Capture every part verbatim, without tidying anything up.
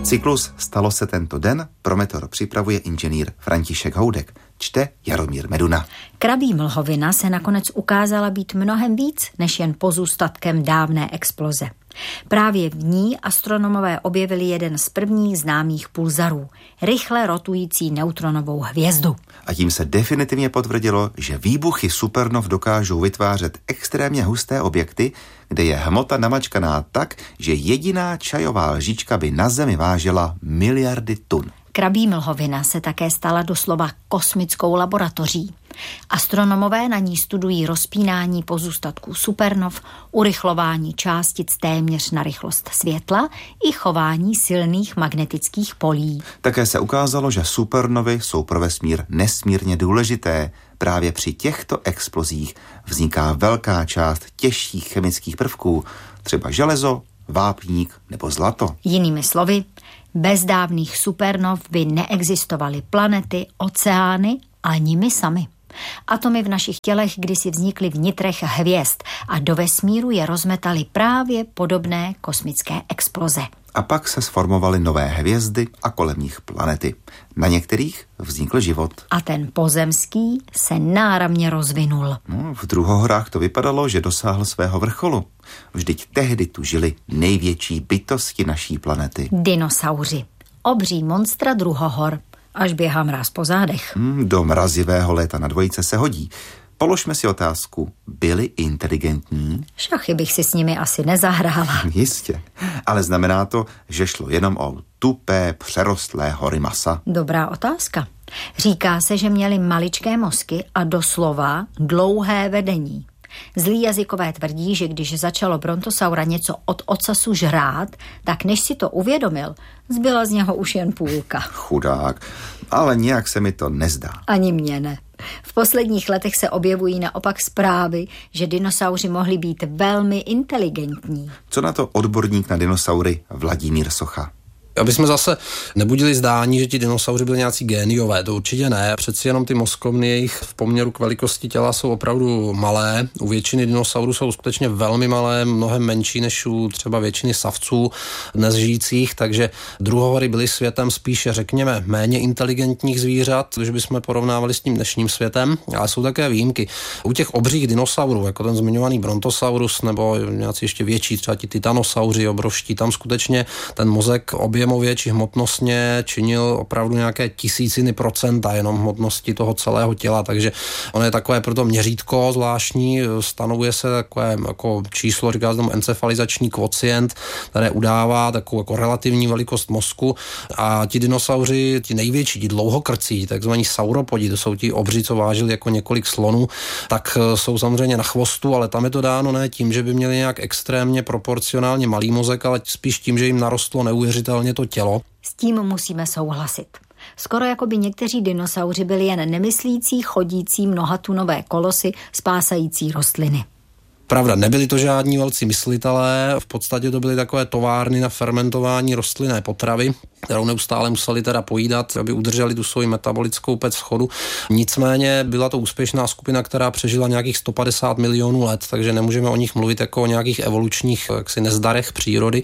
Cyklus Stalo se tento den pro Meteor připravuje inženýr František Houdek. Čte Jaromír Meduna. Krabí mlhovina se nakonec ukázala být mnohem víc než jen pozůstatkem dávné exploze. Právě v ní astronomové objevili jeden z prvních známých pulzarů, rychle rotující neutronovou hvězdu. A tím se definitivně potvrdilo, že výbuchy supernov dokážou vytvářet extrémně husté objekty, kde je hmota namačkaná tak, že jediná čajová lžička by na Zemi vážila miliardy tun. Krabí mlhovina se také stala doslova kosmickou laboratoří. Astronomové na ní studují rozpínání pozůstatků supernov, urychlování částic téměř na rychlost světla i chování silných magnetických polí. Také se ukázalo, že supernovy jsou pro vesmír nesmírně důležité. Právě při těchto explozích vzniká velká část těžších chemických prvků, třeba železo, vápník nebo zlato. Jinými slovy, bez dávných supernov by neexistovaly planety, oceány ani my sami. Atomy v našich tělech kdysi vznikly v nitrech hvězd a do vesmíru je rozmetaly právě podobné kosmické exploze. A pak se sformovaly nové hvězdy a kolem nich planety. Na některých vznikl život. A ten pozemský se náramně rozvinul. No, v druhohorách to vypadalo, že dosáhl svého vrcholu. Vždyť tehdy tu žili největší bytosti naší planety. Dinosauři. Obří monstra druhohor. Až běhá mráz po zádech. Hmm, do mrazivého léta na dvojice se hodí. Položme si otázku, byli inteligentní? Šachy bych si s nimi asi nezahrála. Jistě, ale znamená to, že šlo jenom o tupé, přerostlé hory masa? Dobrá otázka. Říká se, že měli maličké mozky a doslova dlouhé vedení. Zlí jazykové tvrdí, že když začalo brontosaura něco od ocasu žrát, tak než si to uvědomil, zbyla z něho už jen půlka. Chudák, ale nějak se mi to nezdá. Ani mně ne. V posledních letech se objevují naopak zprávy, že dinosauři mohli být velmi inteligentní. Co na to odborník na dinosaury Vladimír Socha? Aby jsme zase nebudili zdání, že ti dinosauři byli nějací géniové, to určitě ne. Přeci jenom ty mozkovny jejich v poměru k velikosti těla jsou opravdu malé. U většiny dinosaurů jsou skutečně velmi malé, mnohem menší než u třeba většiny savců dnes žijících, takže druhohory byly světem spíše, řekněme, méně inteligentních zvířat, když bychom porovnávali s tím dnešním světem, ale jsou také výjimky. U těch obřích dinosaurů, jako ten zmiňovaný Brontosaurus nebo nějací ještě větší, třeba ti titanosauři obrovští, tam skutečně ten mozek obě objemově či hmotnostně činil opravdu nějaké tisíciny procenta jenom hmotnosti toho celého těla, takže ono je takové proto měřítko zvláštní, stanovuje se takové jako číslo, říká se tomu encefalizační kvocient, které udává takovou jako relativní velikost mozku a ti dinosauři, ti největší, ti dlouhokrcí, takzvaní sauropodi, to jsou ti obři, co vážili jako několik slonů, tak jsou samozřejmě na chvostu, ale tam je to dáno ne tím, že by měli nějak extrémně proporcionálně malý mozek, ale spíš tím, že jim narostlo neuvěřitelně to tělo. S tím musíme souhlasit. Skoro jako by někteří dinosauři byli jen nemyslící, chodící mnohatunové kolosy spásající rostliny. Pravda, nebyli to žádní velcí myslitelé, v podstatě to byly takové továrny na fermentování rostlinné potravy, kterou neustále museli teda pojídat, aby udrželi tu svoji metabolickou pec v chodu. Nicméně byla to úspěšná skupina, která přežila nějakých sto padesát milionů let, takže nemůžeme o nich mluvit jako o nějakých evolučních jaksi nezdarech přírody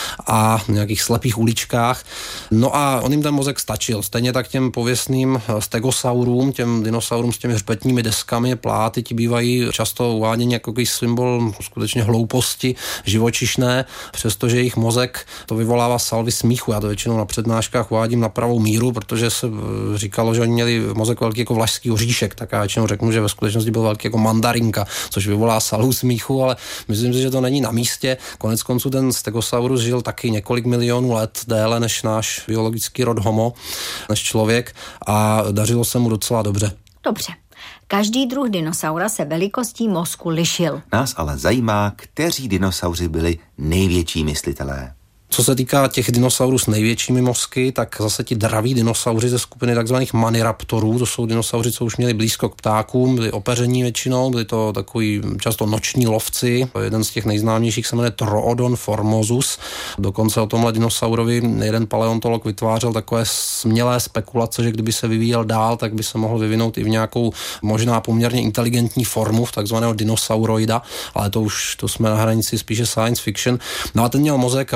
a nějakých slepých uličkách. No a on jim ten mozek stačil. Stejně tak těm pověstným stegosaurům, těm dinosaurům s těmi hřbetními deskami, pláty, ti bývají často uváděni jako symbol skutečně hlouposti živočišné, přestože jejich mozek to vyvolává salvy smíchu. Já to většinou na přednáškách uvádím na pravou míru, protože se říkalo, že oni měli mozek velký jako vlašský oříšek, tak já většinou řeknu, že ve skutečnosti byl velký jako mandarinka, což vyvolá salvu smíchu, ale myslím si, že to není na místě. Konec konců ten Stegosaurus žil taky několik milionů let déle než náš biologický rod Homo, než člověk a dařilo se mu docela dobře. Dobře. Každý druh dinosaura se velikostí mozku lišil. Nás ale zajímá, kteří dinosauři byli největší myslitelé. Co se týká těch dinosaurů s největšími mozky, tak zase ti draví dinosauři ze skupiny takzvaných maniraptorů, to jsou dinosauři, co už měli blízko k ptákům, byli opeření většinou, byli to takový často noční lovci. Jeden z těch nejznámějších se jmenuje Troodon formosus. Dokonce o tomhle dinosaurovi jeden paleontolog vytvářel takové smělé spekulace, že kdyby se vyvíjel dál, tak by se mohl vyvinout i v nějakou možná poměrně inteligentní formu, v takzvaného dinosauroida, ale to už to jsme na hranici spíše science fiction. No a ten měl mozek relativně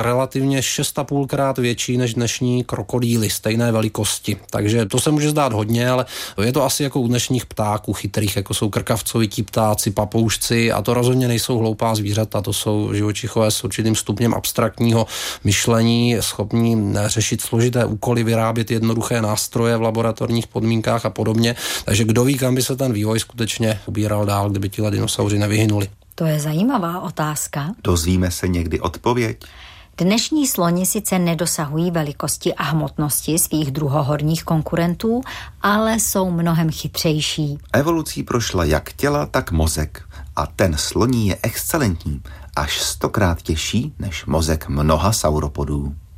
přibližně šest a půl krát větší než dnešní krokodýly stejné velikosti. Takže to se může zdát hodně, ale je to asi jako u dnešních ptáků chytrých, jako jsou krkavcovití ptáci, papoušci, a to rozhodně nejsou hloupá zvířata, to jsou živočichové s určitým stupněm abstraktního myšlení, schopní řešit složité úkoly, vyrábět jednoduché nástroje v laboratorních podmínkách a podobně. Takže kdo ví, kam by se ten vývoj skutečně ubíral dál, kdyby tihle dinosauři nevyhynuli. To je zajímavá otázka. Dozvíme se někdy odpověď? Dnešní sloni sice nedosahují velikosti a hmotnosti svých druhohorních konkurentů, ale jsou mnohem chytřejší. Evolucí prošla jak těla, tak mozek. A ten sloní je excelentní, až stokrát těžší než mozek mnoha sauropodů.